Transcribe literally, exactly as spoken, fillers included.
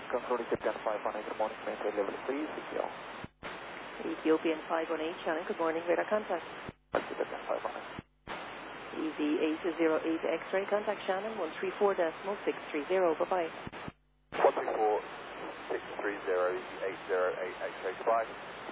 Control Ethiopian five one eight, good morning, maintain level three, C P L. Ethiopian five one eight, Shannon, good morning, radar contact. Ethiopian five one eight. E V eight zero eight X-ray, contact Shannon, one three four decimal six three zero, bye-bye. one three four six three zero, eight zero eight X-ray, goodbye.